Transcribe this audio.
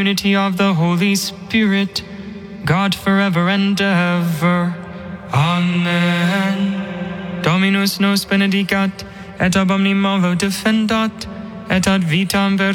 unity of the Holy Spirit, God forever and ever. Amen. Dominus nos benedicat, et ab omnimodo defendat, et ad vitam